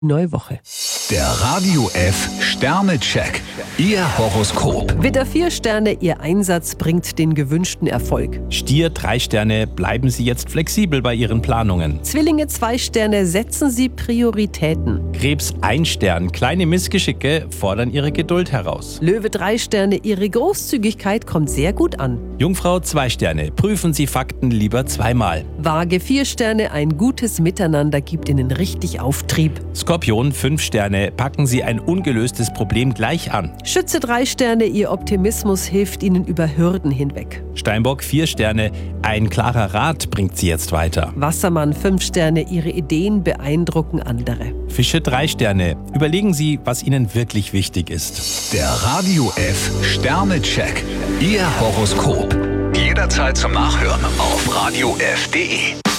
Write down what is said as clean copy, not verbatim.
Neue Woche. Der Radio F Sternecheck. Ihr Horoskop. Widder 4 Sterne, Ihr Einsatz bringt den gewünschten Erfolg. Stier 3 Sterne, bleiben Sie jetzt flexibel bei Ihren Planungen. Zwillinge 2 Sterne, setzen Sie Prioritäten. Krebs 1 Stern, kleine Missgeschicke fordern Ihre Geduld heraus. Löwe 3 Sterne, Ihre Großzügigkeit kommt sehr gut an. Jungfrau 2 Sterne, prüfen Sie Fakten lieber zweimal. Waage 4 Sterne, ein gutes Miteinander gibt Ihnen richtig Auftrieb. Skorpion 5 Sterne, packen Sie ein ungelöstes Problem gleich an. Schütze 3 Sterne, Ihr Optimismus hilft Ihnen über Hürden hinweg. Steinbock 4 Sterne, ein klarer Rat bringt Sie jetzt weiter. Wassermann 5 Sterne, Ihre Ideen beeindrucken andere. Fische 3 Sterne, überlegen Sie, was Ihnen wirklich wichtig ist. Der Radio F Sternecheck. Ihr Horoskop. Jederzeit zum Nachhören auf radiof.de.